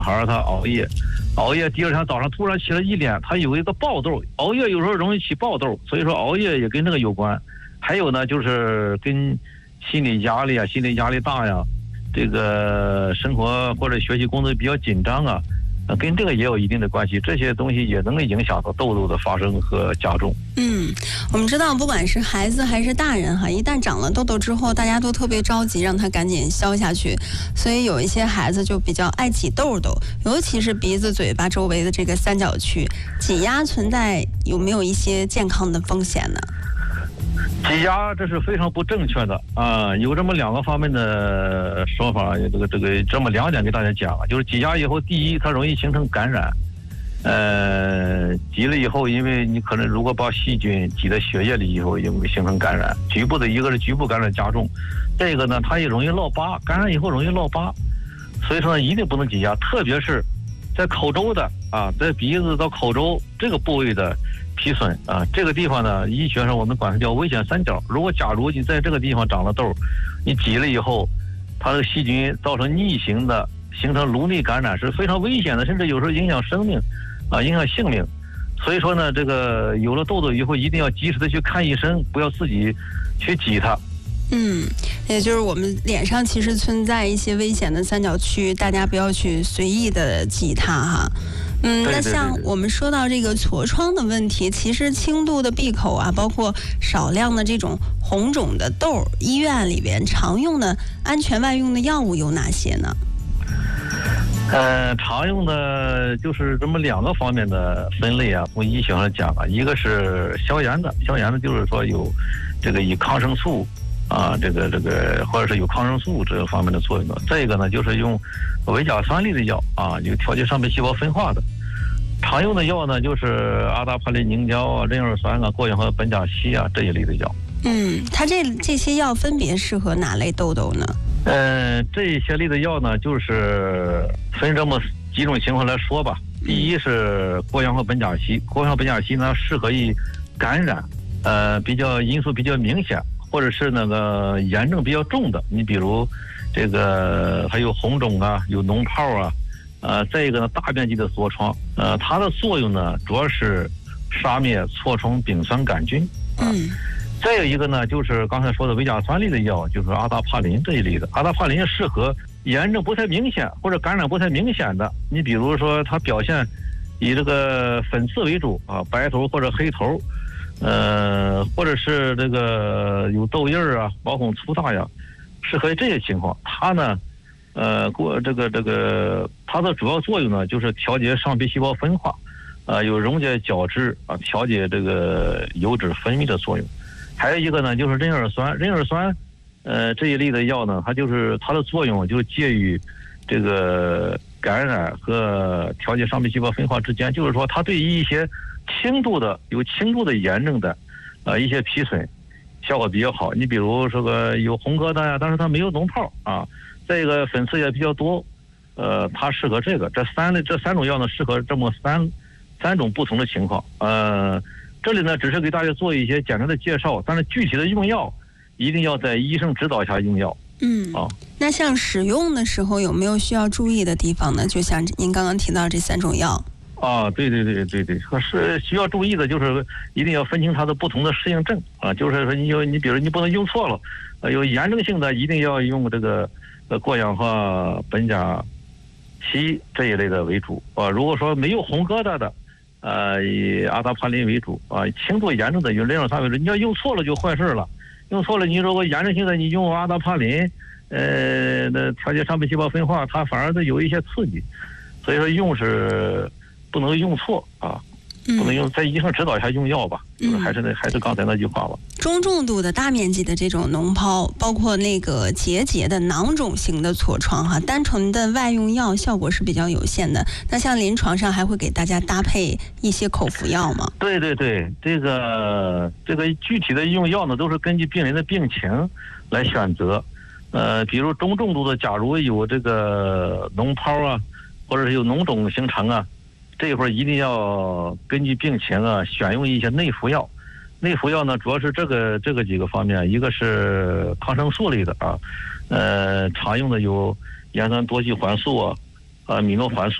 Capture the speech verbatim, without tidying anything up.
孩儿他熬夜，熬夜第二天早上突然起来一脸，他有一个爆痘，熬夜有时候容易起爆痘，所以说熬夜也跟这个有关。还有呢，就是跟心理压力啊，心理压力大呀，这个生活或者学习工作比较紧张啊，跟这个也有一定的关系，这些东西也能够影响到痘痘的发生和加重。 嗯，我们知道，不管是孩子还是大人哈，一旦长了痘痘之后，大家都特别着急让它赶紧消下去，所以有一些孩子就比较爱挤痘痘，尤其是鼻子、嘴巴周围的这个三角区，挤压存在有没有一些健康的风险呢？ 挤压这是非常不正确的啊，有这么两个方面的说法，这个这个这么两点给大家讲啊，就是挤压以后，第一，它容易形成感染，呃，挤了以后，因为你可能如果把细菌挤在血液里以后，也会形成感染，局部的一个是局部感染加重，这个呢，它也容易落疤，感染以后容易落疤，所以说呢，一定不能挤压，特别是在口周的啊，在鼻子到口周这个部位的皮损啊，这个地方呢，医学上我们管它叫危险三角。如果假如你在这个地方长了痘，你挤了以后，它的细菌造成逆行的，形成颅内感染是非常危险的，甚至有时候影响生命，啊，影响性命。所以说呢，这个有了痘痘以后，一定要及时的去看医生，不要自己去挤它。 嗯，也就是我们脸上其实存在一些危险的三角区，大家不要去随意的挤它哈。嗯，那像我们说到这个痤疮的问题，其实轻度的闭口啊，包括少量的这种红肿的痘，医院里边常用的安全外用的药物有哪些呢？ 呃，常用的就是这么两个方面的分类啊，从医学上讲啊，一个是消炎的，消炎的就是说有这个以抗生素啊，这个这个或者是有抗生素这个方面的作用的。再一个呢，就是用维甲酸类的药啊，有调节上皮细胞分化的。常用的药呢，就是阿达帕林凝胶啊、壬二酸啊、过氧和苯甲烯啊这一类的药。 嗯，它这这些药分别适合哪类痘痘呢？ 呃，这些类的药呢，就是分这么几种情况来说吧。第一是过氧和苯甲烯，过氧苯甲烯呢适合于感染，呃，比较因素比较明显，或者是那个炎症比较重的。你比如这个还有红肿啊，有脓泡啊。呃，再一个呢，大面积的痤疮，呃，它的作用呢，主要是杀灭痤疮丙酸杆菌。 嗯。 再有一个呢，就是刚才说的维甲酸类的药，就是阿达帕林这一类的。阿达帕林适合炎症不太明显或者感染不太明显的。你比如说，它表现以这个粉刺为主啊，白头或者黑头，呃，或者是这个有痘印儿啊、毛孔粗大呀，适合这些情况。它呢。呃，过这个这个，它的主要作用呢，就是调节上皮细胞分化，呃，有溶解角质啊，调节这个油脂分泌的作用。还有一个呢，就是壬二酸，壬二酸，呃，这一类的药呢，它就是它的作用就是介于这个感染和调节上皮细胞分化之间，就是说它对于一些轻度的有轻度的炎症的，呃，一些皮损效果比较好。你比如说个有红疙瘩呀，但是它没有脓泡啊。这个粉刺也比较多，呃，它适合这个。这三类这三种药呢，适合这么三三种不同的情况。呃，这里呢只是给大家做一些简单的介绍，但是具体的用药一定要在医生指导下用药。 嗯，啊，那像使用的时候有没有需要注意的地方呢？就像您刚刚提到这三种药。 啊，对对对对对，是需要注意的，就是一定要分清它的不同的适应症啊，就是说你有你比如你不能用错了，呃，有炎症性的一定要用这个。呃，过氧和苯甲烯这一类的为主啊。如果说没有红疙瘩的，呃，以阿达帕林为主啊。轻度炎症的用壬二酸为主。你要用错了就坏事了，用错了你如果炎症性的你用阿达帕林，呃，那调节上皮细胞分化，它反而是有一些刺激，所以说用是不能用错啊。不能用，在医生指导下用药吧，就是还是那还是刚才那句话吧。 中重度的大面积的这种脓疱，包括那个结节的囊肿型的痤疮哈，单纯的外用药效果是比较有限的。那像临床上还会给大家搭配一些口服药吗？ 对对对，这个这个具体的用药呢，都是根据病人的病情来选择。呃，比如中重度的，假如有这个脓疱啊，或者是有脓肿形成啊。这一会儿一定要根据病情啊，选用一些内服药。内服药呢，主要是这个这个几个方面，一个是抗生素类的啊，呃，常用的有盐酸多聚环素啊， 呃米诺环素。